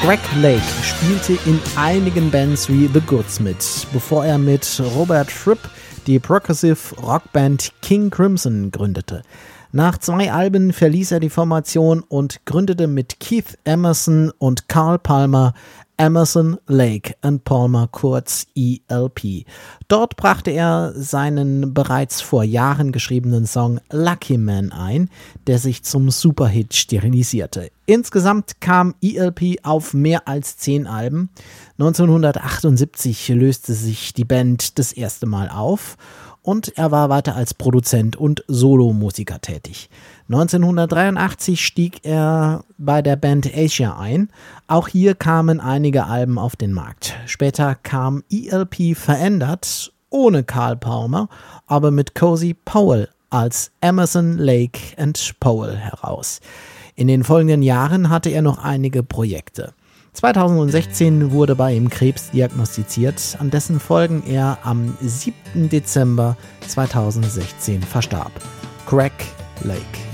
Greg Lake spielte in einigen Bands wie The Goods mit, bevor er mit Robert Fripp die Progressive Rockband King Crimson gründete. Nach 2 Alben verließ er die Formation und gründete mit Keith Emerson und Carl Palmer Emerson, Lake and Palmer, kurz ELP. Dort brachte er seinen bereits vor Jahren geschriebenen Song Lucky Man ein, der sich zum Superhit sterilisierte. Insgesamt kam ELP auf mehr als 10 Alben. 1978 löste sich die Band das erste Mal auf und er war weiter als Produzent und Solomusiker tätig. 1983 stieg er bei der Band Asia ein. Auch hier kamen einige Alben auf den Markt. Später kam ELP verändert, ohne Carl Palmer, aber mit Cozy Powell als Emerson, Lake and Powell heraus. In den folgenden Jahren hatte er noch einige Projekte. 2016 wurde bei ihm Krebs diagnostiziert, an dessen Folgen er am 7. Dezember 2016 verstarb. Greg Lake.